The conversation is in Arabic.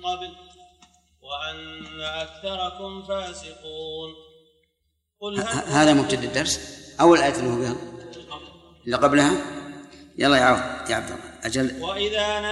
قبل وأن أكثركم فاسقون. هذا مبتدأ الدرس أول آية اللي هو بها اللي قبلها. يلا يا عبد الله أجل.